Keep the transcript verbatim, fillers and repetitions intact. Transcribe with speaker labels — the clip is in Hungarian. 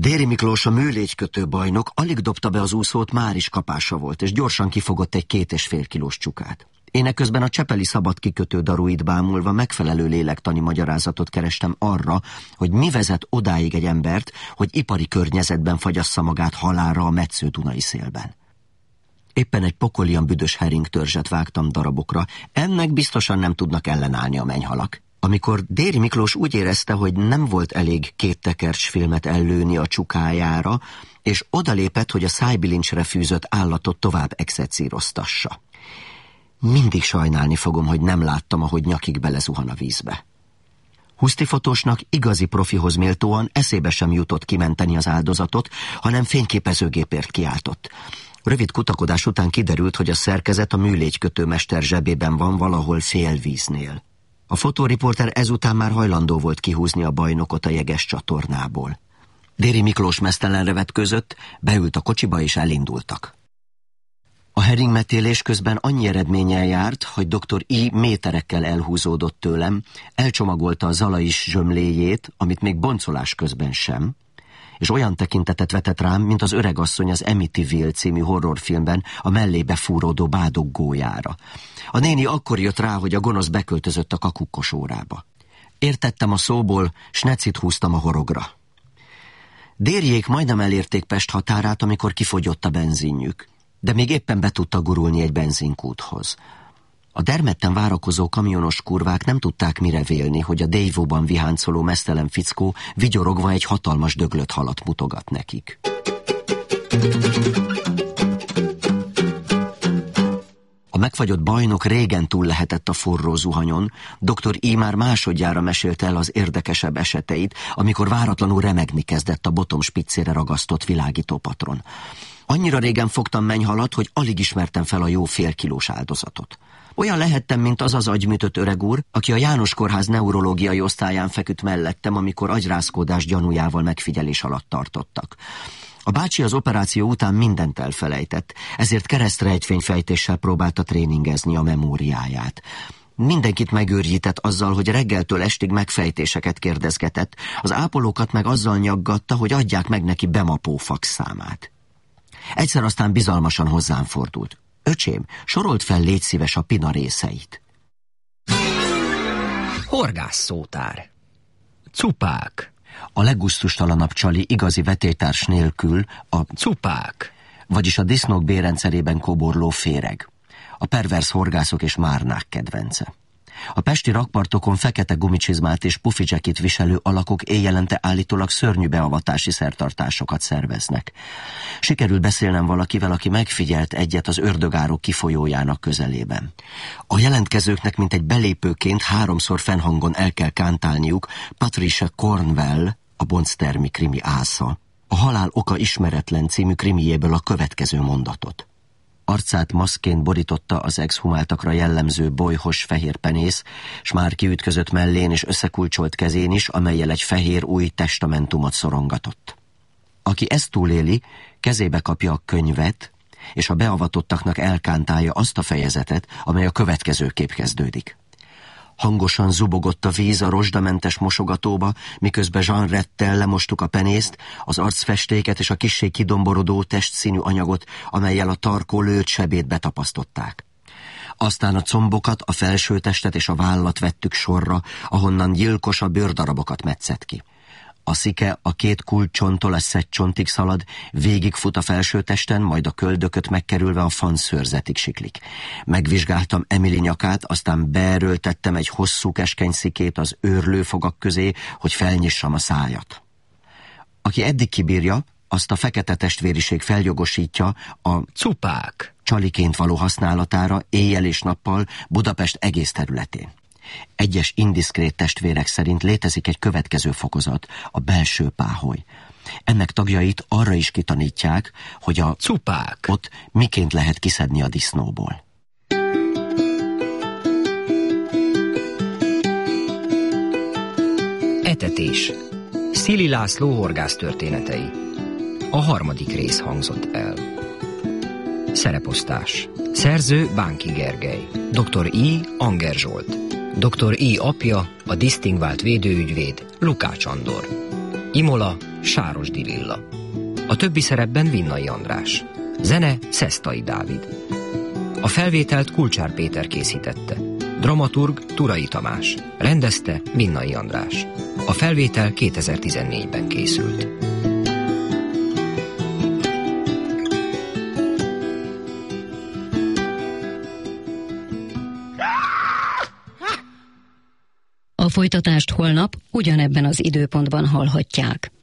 Speaker 1: Déri Miklós, a műlégykötő bajnok alig dobta be az úszót, már is kapása volt, és gyorsan kifogott egy két és fél kilós csukát. Én eközben a csepeli szabad kikötő daruit bámulva megfelelő lélektani magyarázatot kerestem arra, hogy mi vezet odáig egy embert, hogy ipari környezetben fagyassza magát halálra a metsző Dunai szélben. Éppen egy pokolian büdös heringtörzset vágtam darabokra, ennek biztosan nem tudnak ellenállni a mennyhalak. Amikor Déri Miklós úgy érezte, hogy nem volt elég két tekercs filmet ellőni a csukájára, és odalépett, hogy a szájbilincsre fűzött állatot tovább execíroztassa. Mindig sajnálni fogom, hogy nem láttam, ahogy nyakig belezuhan a vízbe. Husztifotósnak igazi profihoz méltóan eszébe sem jutott kimenteni az áldozatot, hanem fényképezőgépért kiáltott. Rövid kutakodás után kiderült, hogy a szerkezet a műlégykötőmester zsebében van valahol félvíznél. A fotóriporter ezután már hajlandó volt kihúzni a bajnokot a jeges csatornából. Déri Miklós meztelenre vetközött, beült a kocsiba és elindultak. A heringmetélés közben annyi eredménnyel járt, hogy doktor I. méterekkel elhúzódott tőlem, elcsomagolta a zalais zsömléjét, amit még boncolás közben sem, és olyan tekintetet vetett rám, mint az öregasszony az Amityville című horrorfilmben a mellébe fúródó bádoggójára. A néni akkor jött rá, hogy a gonosz beköltözött a kakukkos órába. Értettem a szóból, s necit húztam a horogra. Dériék majdnem elérték Pest határát, amikor kifogyott a benzinjük, de még éppen be tudta gurulni egy benzinkúthoz. A dermedten várakozó kamionos kurvák nem tudták mire vélni, hogy a Déjvóban viháncoló meztelen fickó vigyorogva egy hatalmas döglött halat mutogat nekik. A megfagyott bajnok régen túl lehetett a forró zuhanyon, doktor I. már másodjára mesélte el az érdekesebb eseteit, amikor váratlanul remegni kezdett a botom spiccére ragasztott világító patron. Annyira régen fogtam mennyhalat, hogy alig ismertem fel a jó félkilós áldozatot. Olyan lehettem, mint az az agyműtött öreg úr, aki a János Kórház neurológiai osztályán feküdt mellettem, amikor agyrázkódás gyanújával megfigyelés alatt tartottak. A bácsi az operáció után mindent elfelejtett, ezért keresztrejtvényfejtéssel próbálta tréningezni a memóriáját. Mindenkit megőrjített azzal, hogy reggeltől estig megfejtéseket kérdezgetett, az ápolókat meg azzal nyaggatta, hogy adják meg neki Bemapó faxszámát. Egyszer aztán bizalmasan hozzám fordult. Öcsém, sorolt fel, légy szíves, a pina részeit.
Speaker 2: Horgászszótár. Cupák.
Speaker 1: A leggusztustalanabb csali igazi vetélytárs nélkül a
Speaker 2: cupák,
Speaker 1: vagyis a disznók bérrendszerében koborló féreg. A pervers horgászok és márnák kedvence. A pesti rakpartokon fekete gumicsizmát és pufidzsekit viselő alakok éjjelente állítólag szörnyű beavatási szertartásokat szerveznek. Sikerült beszélnem valakivel, aki megfigyelt egyet az ördögárok kifolyójának közelében. A jelentkezőknek mintegy belépőként háromszor fennhangon el kell kántálniuk Patricia Cornwell, a Bondstermi krimi ásza, a Halál oka ismeretlen című krimiéből a következő mondatot. Arcát maszkként borította az exhumáltakra jellemző bolyhos fehér penész, s már kiütközött mellén és összekulcsolt kezén is, amellyel egy fehér új testamentumot szorongatott. Aki ezt túléli, kezébe kapja a könyvet, és a beavatottaknak elkántálja azt a fejezetet, amely a következőképp kezdődik. Hangosan zubogott a víz a rozsdamentes mosogatóba, miközben Jean Rettel lemostuk a penészt, az arcfestéket és a kissé kidomborodó testszínű anyagot, amellyel a tarkó lőtt sebét betapasztották. Aztán a combokat, a felsőtestet és a vállat vettük sorra, ahonnan gyilkos a bőrdarabokat metszett ki. A szike a két kulcsontól a szettcsontig szalad, végigfut a felsőtesten, majd a köldököt megkerülve a fanszőrzetig siklik. Megvizsgáltam Emily nyakát, aztán beerőltettem egy hosszú keskeny szikét az őrlőfogak közé, hogy felnyissam a szájat. Aki eddig kibírja, azt a fekete testvériség feljogosítja a
Speaker 2: cupák
Speaker 1: csaliként való használatára éjjel és nappal Budapest egész területén. Egyes indiszkrét testvérek szerint létezik egy következő fokozat, a belső páholy. Ennek tagjait arra is kitanítják, hogy a
Speaker 2: cupák
Speaker 1: ott miként lehet kiszedni a disznóból.
Speaker 2: Etetés. Szili László horgász történetei. A harmadik rész hangzott el. Szereposztás. Szerző Bánki Gergely. doktor I. Anger Zsolt. doktor I. apja, a disztingvált védőügyvéd Lukács Andor. Imola, Sárosdi Lilla. A többi szerepben Vinnai András. Zene Szesztai Dávid. A felvételt Kulcsár Péter készítette. Dramaturg Turai Tamás. Rendezte Vinnai András. A felvétel kétezer-tizennégyben készült.
Speaker 3: A folytatást holnap ugyanebben az időpontban hallhatják.